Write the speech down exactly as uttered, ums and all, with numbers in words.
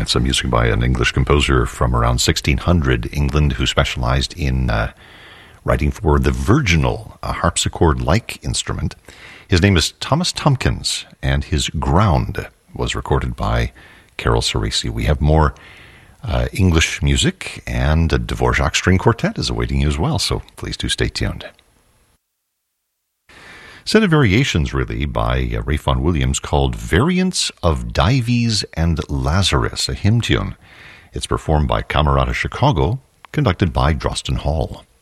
It's a music by an English composer from around sixteen hundred England who specialized in uh, writing for the virginal, a harpsichord-like instrument. His name is Thomas Tomkins, and his Ground was recorded by Carol Ceresi. We have more uh, English music, and a Dvorak string quartet is awaiting you as well, so please do stay tuned. Set of variations, really, by uh, Ralph Vaughan Williams called Variants of Dives and Lazarus, a hymn tune. It's performed by Camerata Chicago, conducted by Drosten Hall.